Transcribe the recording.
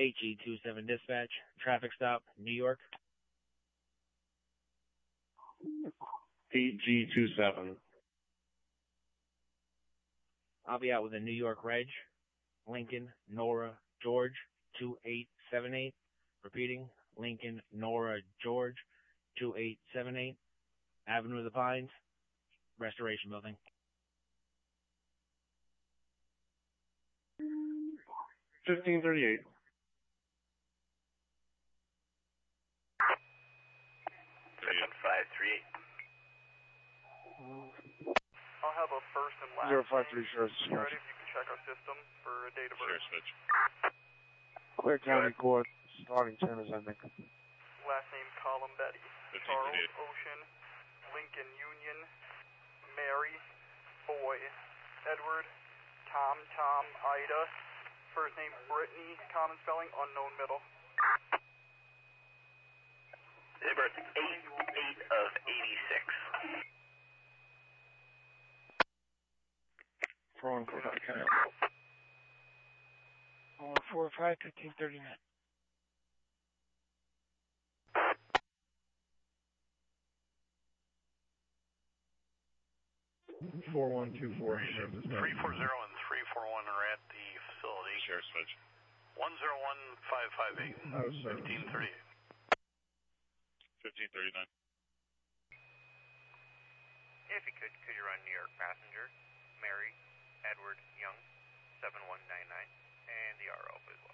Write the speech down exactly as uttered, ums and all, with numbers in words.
H E two seven dispatch, traffic stop, New York. eight G two seven. I'll be out with a New York Reg, Lincoln, Nora, George, two eight seven eight. Repeating, Lincoln, Nora, George, two eight seven eight. Avenue of the Pines, Restoration Building. fifteen thirty-eight. seven five three eight. I'll have a first and last zero five three, Sheriff name. Ready if you can check our system for a date of birth. Sheriff Switch. Clear County Court, starting term is ending. Last name Columbetti. Charles Ocean, Lincoln Union, Mary, Boy, Edward, Tom, Tom, Ida. First name Brittany, common spelling, unknown middle. Date of birth eight eight of eighty-six. four one four five, County. one four five, fifteen thirty-nine. four one two four. three four zero and three four one are at the facility. Sheriff Switch. one zero one five five eight. fifteen thirty-eight. fifteen thirty-nine. If you could, could you run New York passenger, Mary, Edward, Young, seven one nine nine, and the R O, please.